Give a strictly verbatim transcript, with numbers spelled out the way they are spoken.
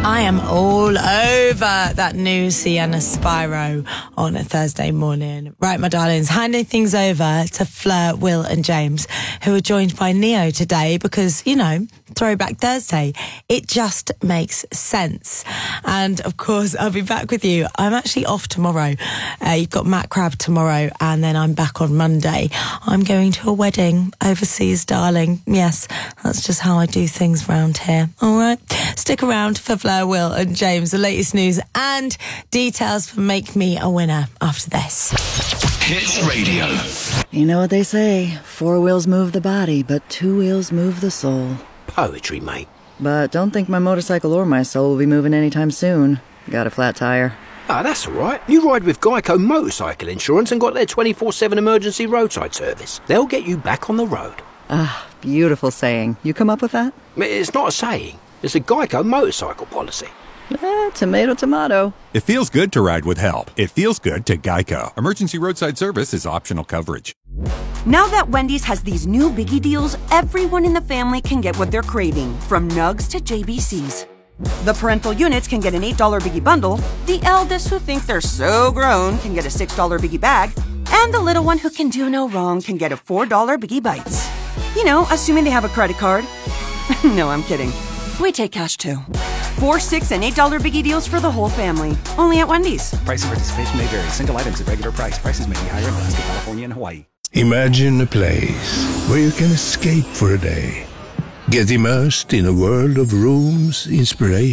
I am all over that new Sienna Spyro on a Thursday morning. Right, my darlings, handing things over to Fleur, Will and James, who are joined by Neo today because, you know, Throwback Thursday. It just makes sense. And, of course, I'll be back with you. I'm actually off tomorrow. Uh, you've got Matt Crab tomorrow, and then I'm back on Monday. I'm going to a wedding overseas, darling. Yes, that's just how I do things round here. All right? Stick around for Fleur, Will and James, the latest news and details for Make Me a Winner after this. Hits Radio. You know what they say, four wheels move the body, but two wheels move the soul. Poetry, mate. But don't think my motorcycle or my soul will be moving anytime soon. Got a flat tire. Ah, that's all right. You ride with Geico Motorcycle Insurance and got their twenty-four seven emergency roadside service. They'll get you back on the road. Ah, beautiful saying. You come up with that? It's not a saying. It's a Geico motorcycle policy. Eh, tomato, tomato. It feels good to ride with help. It feels good to Geico. Emergency roadside service is optional coverage. Now that Wendy's has these new biggie deals, everyone in the family can get what they're craving, from Nugs to J B Cs. The parental units can get an eight dollar biggie bundle, the eldest who think they're so grown can get a six dollar biggie bag, and the little one who can do no wrong can get a four dollar biggie bites. You know, assuming they have a credit card. No, I'm kidding. We take cash too. Four, six, and eight dollar biggie deals for the whole family. Only at Wendy's. Price and participation may vary. Single items at regular price. Prices may be higher in Alaska, California, and Hawaii. Imagine a place where you can escape for a day. Get immersed in a world of rooms, inspiration,